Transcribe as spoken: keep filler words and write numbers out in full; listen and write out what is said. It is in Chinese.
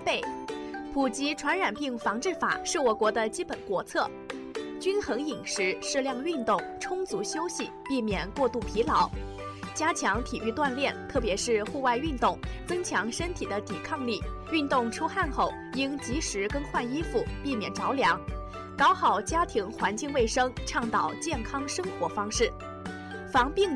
倍。普及传染病防治法是我国的基本国策。均衡饮食、适量运动、充足休息，避免过度疲劳。加强体育锻炼，特别是户外运动，增强身体的抵抗力。运动出汗后，应及时更换衣服，避免着凉。搞好家庭环境卫生，倡导健康生活方式。防病